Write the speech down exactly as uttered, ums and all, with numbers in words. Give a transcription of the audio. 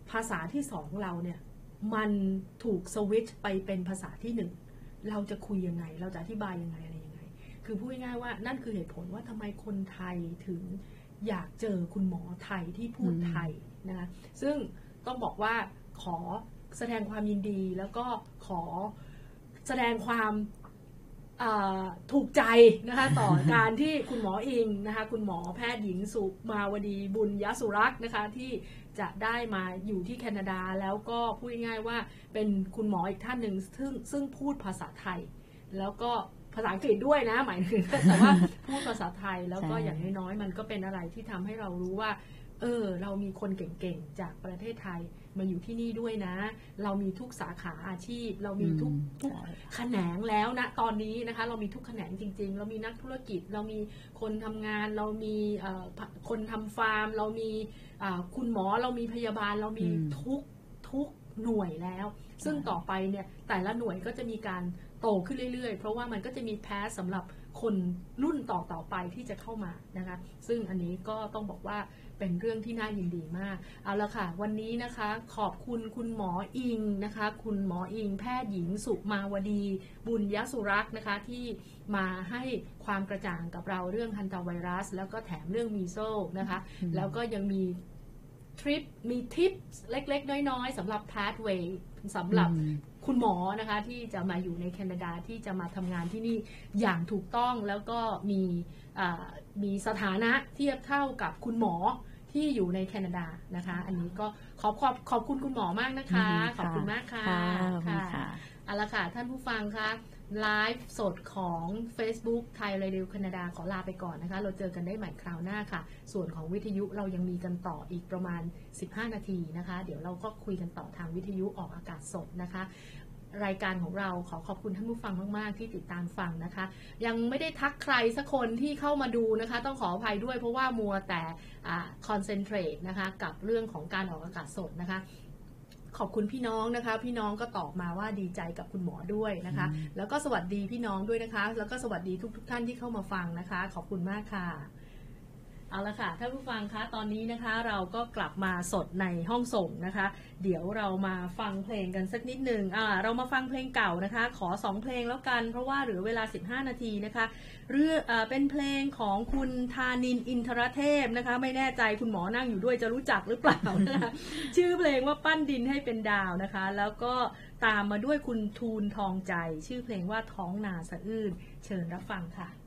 ภาษาที่สองเราเนี่ยมันถูกสวิตช์ไปเป็นภาษาที่หนึ่งเราจะคุยยังไงเราจะอธิบายยังไงอะไรยังไงคือพูดง่ายๆว่านั่นคือเหตุผลว่าทำไมคนไทยถึงอยากเจอคุณหมอไทยที่พูดไทยนะคะซึ่งต้องบอกว่าขอแสดงความยินดีแล้วก็ขอแสดงความถูกใจนะคะต่อการที่คุณหมออิงนะคะคุณหมอแพทย์หญิงสุมาวดีบุญยสุรักษ์นะคะที่จะได้มาอยู่ที่แคนาดาแล้วก็พูดง่ายๆว่าเป็นคุณหมออีกท่านหนึ่งซึ่งซึ่งพูดภาษาไทยแล้วก็ภาษาอังกฤษด้วยนะหมายถึงแต่ว่าพูดภาษาไทยแล้วก็อย่างน้อยๆมันก็เป็นอะไรที่ทำให้เรารู้ว่าเออเรามีคนเก่งๆจากประเทศไทยมาอยู่ที่นี่ด้วยนะเรามีทุกสาขาอาชีพเรามีทุกทุกแขนงแล้วนะตอนนี้นะคะเรามีทุกแขนงจริงๆเรามีนักธุรกิจเรามีคนทำงานเรามีคนทำฟาร์มเรามีคุณหมอเรามีพยาบาลเรามีทุกทุกหน่วยแล้วซึ่งต่อไปเนี่ยแต่ละหน่วยก็จะมีการโตขึ้นเรื่อยๆเพราะว่ามันก็จะมีแพสสำหรับคนรุ่นต่อๆไปที่จะเข้ามานะคะซึ่งอันนี้ก็ต้องบอกว่าเป็นเรื่องที่น่ายินดีมากเอาละค่ะวันนี้นะคะขอบคุณคุณหมออิงนะคะคุณหมออิงแพทย์หญิงสุมาวดีบุญยสุรักษ์นะคะที่มาให้ความกระจ่างกับเราเรื่องฮันตาไวรัสแล้วก็แถมเรื่องมีโซนะคะแล้วก็ยังมีทริปมีทิปเล็กๆน้อยๆสำหรับ pathway สำหรับคุณหมอนะคะที่จะมาอยู่ในแคนาดาที่จะมาทำงานที่นี่อย่างถูกต้องแล้วก็มีมีสถานะเทียบเท่ากับคุณหมอที่อยู่ในแคนาดานะคะอันนี้ก็ขอบขอบขอบคุณคุณหมอมากนะคะขอบคุณมากค่ะค่ะเอาละค่ะท่านผู้ฟังคะไลฟ์สดของ Facebook ไทยเรดิโอแคนาดาขอลาไปก่อนนะคะเราเจอกันได้ใหม่คราวหน้าค่ะส่วนของวิทยุเรายังมีกันต่ออีกประมาณสิบห้านาทีนะคะเดี๋ยวเราก็คุยกันต่อทางวิทยุออกอากาศสดนะคะรายการของเราขอขอบคุณท่านผู้ฟังมากๆที่ติดตามฟังนะคะยังไม่ได้ทักใครสักคนที่เข้ามาดูนะคะต้องขออภัยด้วยเพราะว่ามัวแต่คอนเซนเทรตนะคะกับเรื่องของการออกอากาศสดนะคะขอบคุณพี่น้องนะคะพี่น้องก็ตอบมาว่าดีใจกับคุณหมอด้วยนะคะแล้วก็สวัสดีพี่น้องด้วยนะคะแล้วก็สวัสดีทุกๆท่านที่เข้ามาฟังนะคะขอบคุณมากค่ะเอาละค่ะท่านผู้ฟังคะตอนนี้นะคะเราก็กลับมาสดในห้องส่งนะคะเดี๋ยวเรามาฟังเพลงกันสักนิดหนึ่งอ่าเรามาฟังเพลงเก่านะคะขอสองเพลงแล้วกันเพราะว่าเหลือเวลาสิบห้านาทีนะคะเรื่องอ่าเป็นเพลงของคุณธานินทร์อินทรเทพนะคะไม่แน่ใจคุณหมอนั่งอยู่ด้วยจะรู้จักหรือเปล่านะคะชื่อเพลงว่าปั้นดินให้เป็นดาวนะคะแล้วก็ตามมาด้วยคุณทูลทองใจชื่อเพลงว่าท้องนาสะอื้นเชิญรับฟังค่ะ